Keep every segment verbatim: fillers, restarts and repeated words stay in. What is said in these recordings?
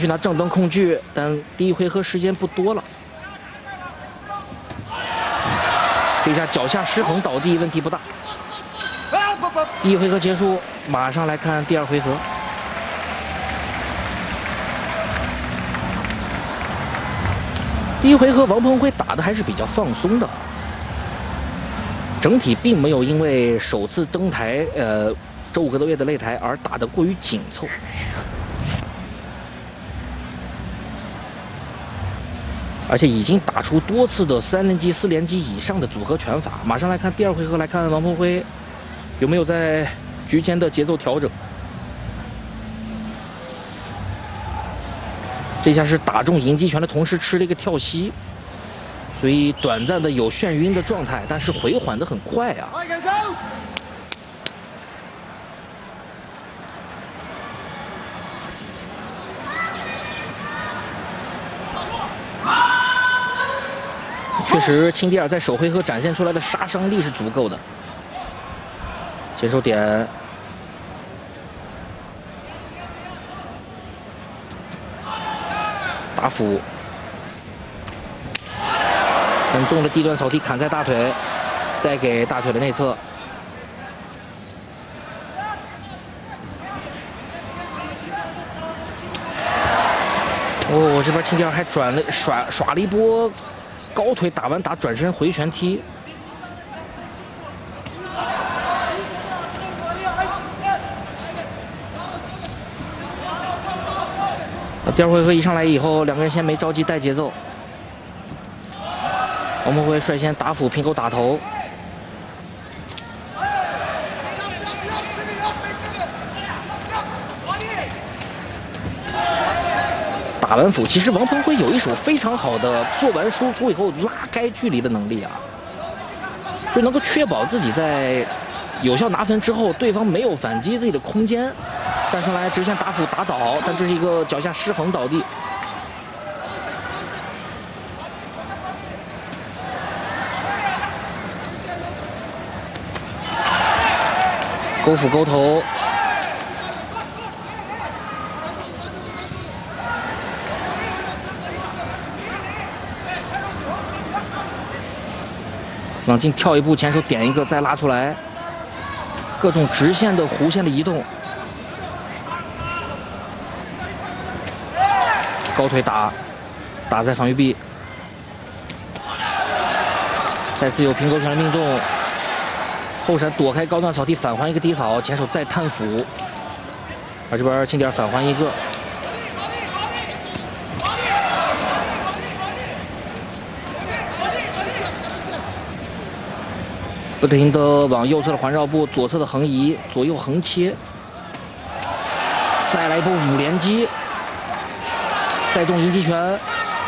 续拿正蹬控制，但第一回合时间不多了。这下脚下失衡倒地，问题不大。第一回合结束，马上来看第二回合。第一回合王鹏辉打的还是比较放松的，整体并没有因为首次登台，呃，周五格斗乐的擂台而打得过于紧凑。 而且已经打出多次的三连击、四连击以上的组合拳法。马上来看第二回合，来看王鹏辉有没有在局间的节奏调整。这下是打中迎击拳的同时吃了一个跳膝，所以短暂的有眩晕的状态，但是回缓的很快啊。 确实，钦蒂尔在首回合展现出来的杀伤力是足够的。前手点，打斧，很重的地段草踢砍在大腿，再给大腿的内侧。哦，这边钦蒂尔还转了耍耍了一波。 高腿打完打转身回旋踢，第二回合一上来以后，两个人先没着急带节奏。王鹏辉率先打斧平勾打头，打完斧，其实王鹏辉有一手非常好的做完输出以后拉开距离的能力啊，就能够确保自己在有效拿分之后，对方没有反击自己的空间。站上来直线打斧打倒，但这是一个脚下失衡倒地。勾斧勾头。 往进跳一步，前手点一个，再拉出来，各种直线的、弧线的移动，高腿打，打在防御臂，再次有平勾拳的命中，后闪躲开高段草踢，返还一个低扫，前手再探斧，而这边钦蒂尔返还一个。 不停的往右侧的环绕步，左侧的横移，左右横切，再来一波五连击，再中迎击拳，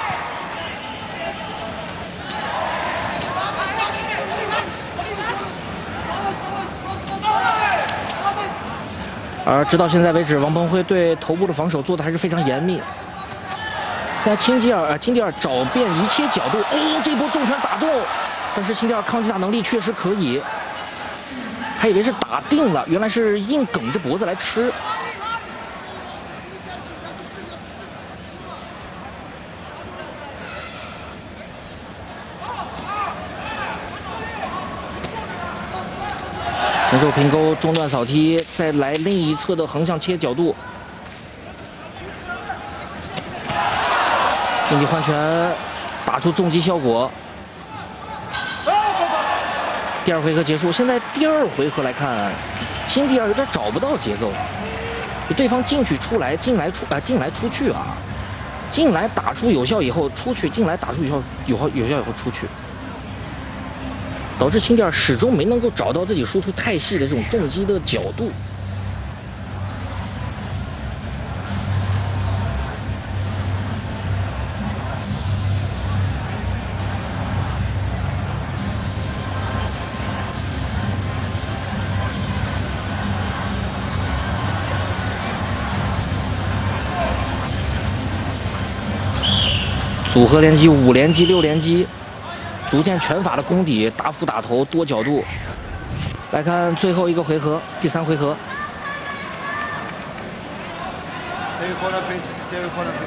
而直到现在为止，王鹏辉对头部的防守做的还是非常严密。现在钦蒂尔，呃，钦蒂尔找遍一切角度，哦，这波重拳打中。 但是钦蒂尔抗击打能力确实可以，还以为是打定了，原来是硬梗着脖子来吃。前手平勾中段扫踢，再来另一侧的横向切角度，近地换拳，打出重击效果。 第二回合结束，现在第二回合来看，钦蒂尔有点找不到节奏，就对方进去出来，进来出啊、呃，进来出去啊，进来打出有效以后出去，进来打出有效有效有效以后出去，导致钦蒂尔始终没能够找到自己输出太细的这种重击的角度。 组合连击、五连击、六连击，逐渐拳法的功底，打斧打头多角度。来看最后一个回合，第三回合。